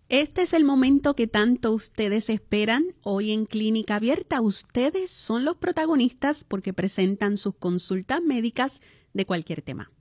Este es el momento que tanto ustedes esperan. Hoy en Clínica Abierta, ustedes son los protagonistas porque presentan sus consultas médicas de cualquier tema.